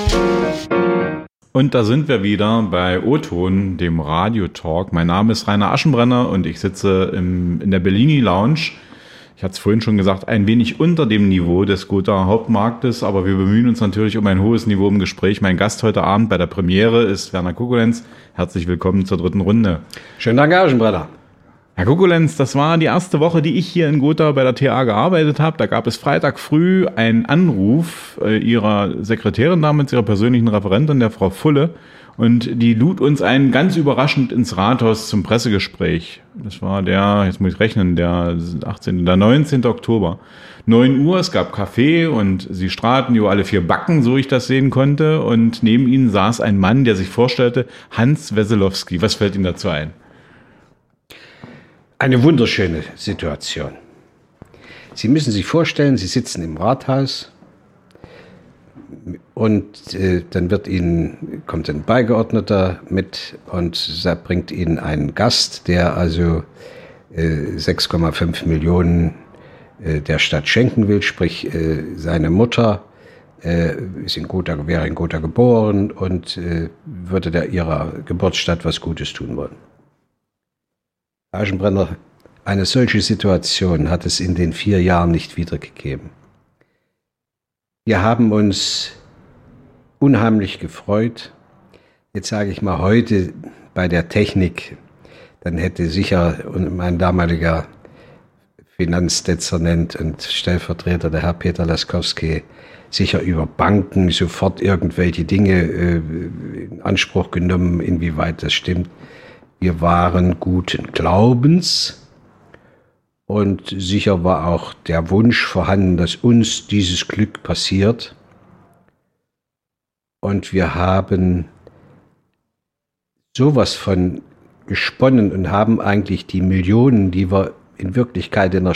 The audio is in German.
Und da sind wir wieder bei O-Ton, dem Radio-Talk. Mein Name ist Rainer Aschenbrenner und ich sitze in der Bellini Lounge. Ich hatte es vorhin schon gesagt, ein wenig unter dem Niveau des Gotha Hauptmarktes, aber wir bemühen uns natürlich um ein hohes Niveau im Gespräch. Mein Gast heute Abend bei der Premiere ist Werner Kukulenz. Herzlich willkommen zur dritten Runde. Schönen Dank, Herr Aschenbrenner. Herr Kukulenz, das war die erste Woche, die ich hier in Gotha bei der TA gearbeitet habe. Da gab es Freitag früh einen Anruf Ihrer Sekretärin damals, Ihrer persönlichen Referentin, der Frau Fulle. Und die lud uns ein ganz überraschend ins Rathaus zum Pressegespräch. Das war jetzt muss ich rechnen, der 19. Oktober. 9 Uhr, es gab Kaffee und sie strahlten über alle 4 Backen, so ich das sehen konnte. Und neben ihnen saß ein Mann, der sich vorstellte, Hans Weselowski. Was fällt Ihnen dazu ein? Eine wunderschöne Situation. Sie müssen sich vorstellen, Sie sitzen im Rathaus und dann kommt ein Beigeordneter mit und bringt Ihnen einen Gast, der also 6,5 Millionen der Stadt schenken will, sprich seine Mutter wäre in Gotha geboren und würde ihrer Geburtsstadt was Gutes tun wollen. Aschenbrenner, eine solche Situation hat es in den 4 Jahren nicht wiedergegeben. Wir haben uns unheimlich gefreut. Jetzt sage ich mal heute bei der Technik, dann hätte sicher mein damaliger Finanzdezernent und Stellvertreter, der Herr Peter Laskowski, sicher über Banken sofort irgendwelche Dinge in Anspruch genommen, inwieweit das stimmt. Wir waren guten Glaubens und sicher war auch der Wunsch vorhanden, dass uns dieses Glück passiert. Und wir haben sowas von gesponnen und haben eigentlich die Millionen, die wir in Wirklichkeit in der